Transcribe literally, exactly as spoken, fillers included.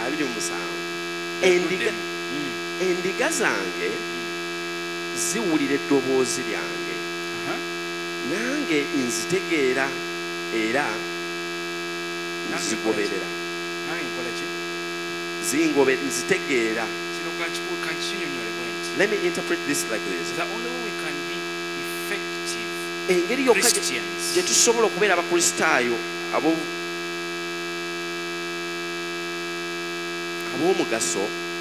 abiri mu musanvu endiga endiga zange ziwulira eddoboozi lyange nange nzitegeera era nzigoberera zingobe nzitegeera. Let me interpret this like this. The only way we can be effective engeri yokka Christians gye tusobola okubeera abakristaayo ab'omugaso